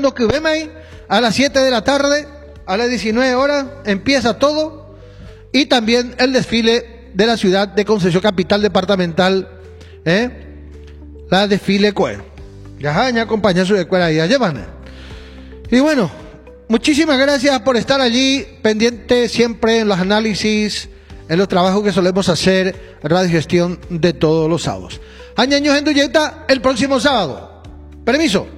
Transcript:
no que vemos ahí, a las 7 de la tarde, a las 19 horas, empieza todo, y también el desfile de la ciudad de Concepción Capital Departamental, la desfile CUE. Ya acompaña su escuela y ya llevan. Y bueno, muchísimas gracias por estar allí, pendiente siempre en los análisis, en los trabajos que solemos hacer, Radio Gestión de todos los sábados. Añaños en Duyeta el próximo sábado. Permiso.